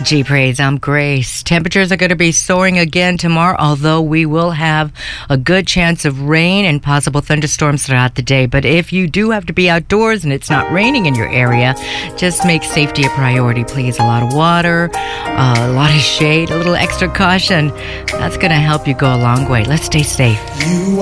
G-Praise, I'm Grace. Temperatures are going to be soaring again tomorrow, although we will have a good chance of rain and possible thunderstorms throughout the day. But if you do have to be outdoors and it's not raining in your area, just make safety a priority, please. A lot of water, a lot of shade, a little extra caution. That's going to help you go a long way. Let's stay safe.